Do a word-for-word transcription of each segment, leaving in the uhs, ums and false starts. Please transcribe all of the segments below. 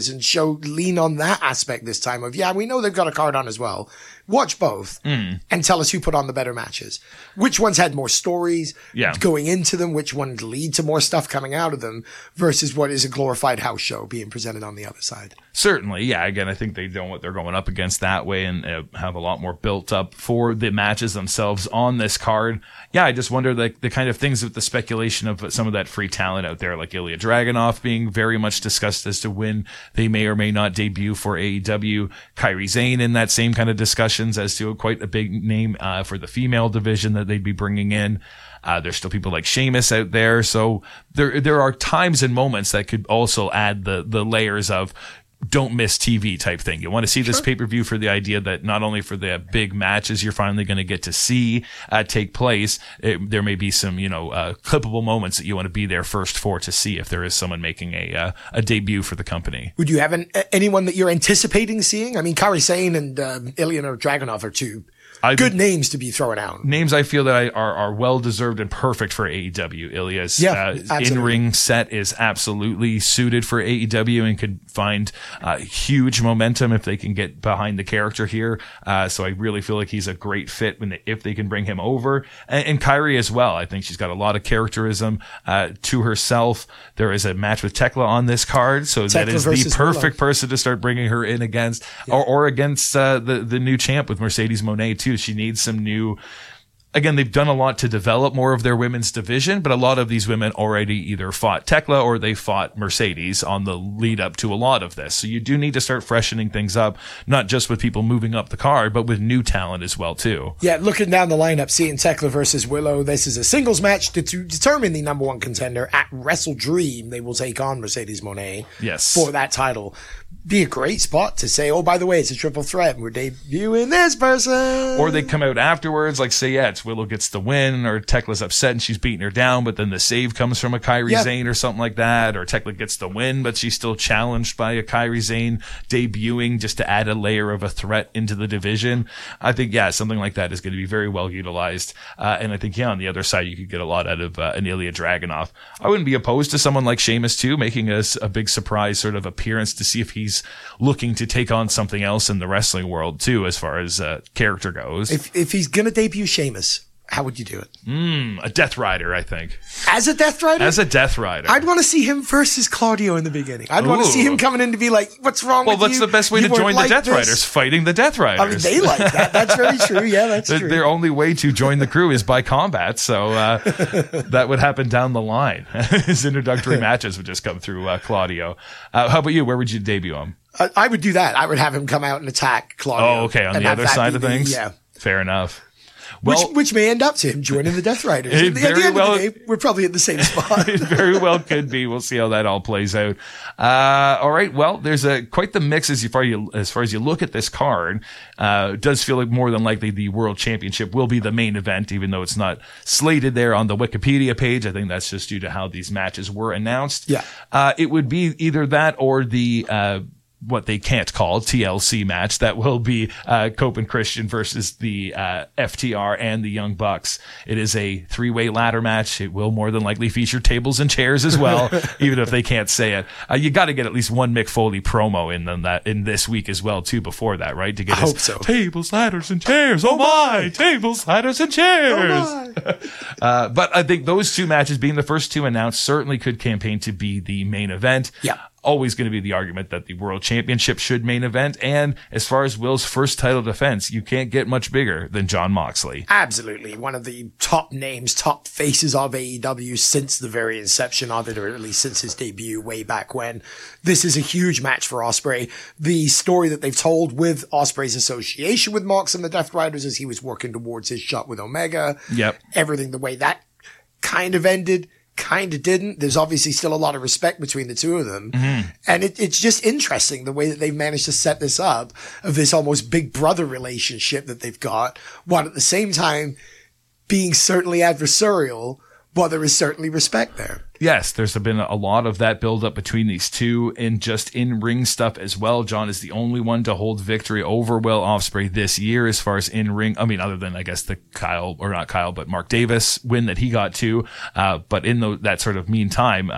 and show, lean on that aspect this time of, yeah, we know they've got a card on as well. Watch both mm. and tell us who put on the better matches. Which ones had more stories yeah. going into them, which ones lead to more stuff coming out of them versus what is a glorified house show being presented on the other side. Certainly, yeah. Again, I think they know what they're going up against that way and uh, have a lot more built up for the matches themselves on this card. Yeah, I just wonder like the kind of things with the speculation of some of that free talent out there, like Ilya Dragunov being very much discussed as to when they may or may not debut for A E W. Kairi Sane in that same kind of discussions as to a, quite a big name uh, for the female division that they'd be bringing in. Uh, there's still people like Sheamus out there. So there there are times and moments that could also add the the layers of don't miss T V type thing. You want to see this sure. pay-per-view for the idea that not only for the big matches you're finally going to get to see uh, take place, it, there may be some, you know, uh, clippable moments that you want to be there first for to see if there is someone making a uh, a debut for the company. Would you have an, anyone that you're anticipating seeing? I mean, Kairi Sane and uh, Ilya Dragunov are two I, good names to be thrown out. Names I feel that I, are, are well-deserved and perfect for A E W. Ilya's yeah, uh, in-ring set is absolutely suited for A E W and could find uh, huge momentum if they can get behind the character here. Uh, so I really feel like he's a great fit when they, if they can bring him over. And, and Kairi as well. I think she's got a lot of characterism uh, to herself. There is a match with Tekla on this card, so Tekla that is the perfect Willow. person to start bringing her in against, yeah. or, or against uh, the, the new champ with Mercedes Moné too. She needs some new, again, they've done a lot to develop more of their women's division, but a lot of these women already either fought Tekla or they fought Mercedes on the lead up to a lot of this. So you do need to start freshening things up, not just with people moving up the card, but with new talent as well too. Yeah, looking down the lineup, seeing Tekla versus Willow, this is a singles match to, to determine the number one contender at Wrestle Dream. They will take on Mercedes Moné yes. for that title. Be a great spot to say, oh, by the way, it's a triple threat and we're debuting this person. Or they come out afterwards, like say, yeah, it's Willow gets the win, or Tekla's upset and she's beating her down, but then the save comes from a Kairi yep. Sane or something like that, or Tekla gets the win, but she's still challenged by a Kairi Sane debuting just to add a layer of a threat into the division. I think, yeah, something like that is going to be very well utilized. Uh, and I think, yeah, on the other side, you could get a lot out of uh, an Ilya Dragunov. I wouldn't be opposed to someone like Sheamus too, making a, a big surprise sort of appearance to see if he's looking to take on something else in the wrestling world too, as far as uh, character goes. If if he's gonna debut Sheamus, how would you do it? Mm, a Death Rider, I think. As a Death Rider? As a Death Rider. I'd want to see him versus Claudio in the beginning. I'd Ooh. want to see him coming in to be like, what's wrong well, with you? Well, what's the best way you to join like the Death this? Riders? Fighting the Death Riders. I mean, they like that. That's very true. Yeah, that's the, true. Their only way to join the crew is by combat, so uh, that would happen down the line. His introductory matches would just come through uh, Claudio. Uh, how about you? Where would you debut him? I, I would do that. I would have him come out and attack Claudio. Oh, okay. On the other side of things? Yeah. Fair enough. Well, which, which may end up to him joining the Death Riders. At the, at the end well, of the day, we're probably at the same spot. It very well could be. We'll see how that all plays out. Uh, all right. Well, there's a quite the mix as far you as far as you look at this card. Uh, it does feel like more than likely the World Championship will be the main event, even though it's not slated there on the Wikipedia page. I think that's just due to how these matches were announced. Yeah. Uh, it would be either that or the uh what they can't call T L C match. That will be uh Cope and Christian versus the uh F T R and the Young Bucks. It is a three-way ladder match. It will more than likely feature tables and chairs as well, even if they can't say it. Uh, you got to get at least one Mick Foley promo in them that in this week as well too before that, right? To get I his hope so. Tables, ladders, and chairs. Oh my! Tables, ladders, and chairs. Oh my. uh but I think those two matches being the first two announced certainly could campaign to be the main event. Yeah. Always going to be the argument that the World Championship should main event. And as far as Will's first title defense, you can't get much bigger than Jon Moxley. Absolutely. One of the top names, top faces of A E W since the very inception of it, or at least since his debut way back when. This is a huge match for Ospreay. The story that they've told with Ospreay's association with Mox and the Death Riders as he was working towards his shot with Omega. Yep. Everything the way that kind of ended. Kind of didn't. There's obviously still a lot of respect between the two of them. Mm-hmm. And it, it's just interesting the way that they've managed to set this up of this almost big brother relationship that they've got, while at the same time being certainly adversarial, while there is certainly respect there. Yes, there's been a lot of that build up between these two and just in-ring stuff as well. John is the only one to hold victory over Will Ospreay this year as far as in-ring. I mean, other than, I guess, the Kyle, or not Kyle, but Mark Davis win that he got to. Uh, but in the, that sort of meantime, uh,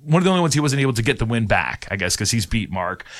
one of the only ones he wasn't able to get the win back, I guess, because he's beat Mark.